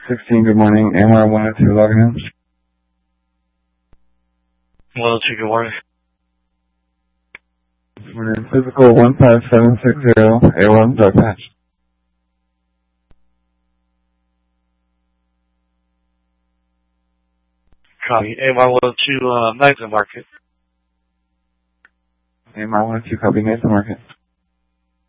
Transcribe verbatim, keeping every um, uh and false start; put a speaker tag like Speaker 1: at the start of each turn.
Speaker 1: sixteen, good morning. A M R one oh two, logging in.
Speaker 2: one oh two, good morning.
Speaker 1: Good morning. Physical one five seven six zero, A one, dark patch.
Speaker 2: Copy. A M R one oh two, uh, Magna Market.
Speaker 1: A M R one oh two, copy, Nathan Market.